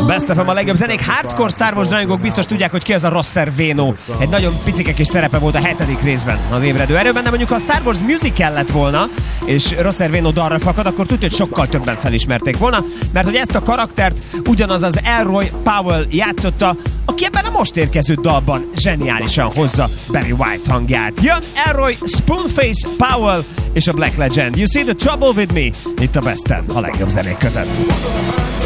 Best of a legjobb zenék. Hardcore Star Wars rajongók biztos tudják, hogy ki az a Rosser Véno. Egy nagyon picike kis szerepe volt a 7. részben az ébredő erőben, de mondjuk ha a Star Wars musical lett volna, és Rosser Véno dalra fakad, akkor tudja, hogy sokkal többen felismerték volna, mert hogy ezt a karaktert ugyanaz az Elroy Powell játszotta, aki ebben a most érkező dalban zseniálisan hozza Barry White hangját. Jön Elroy Spoonface Powell és a Black Legend. You see the trouble with me? Itt a Best of a legjobb zenék között.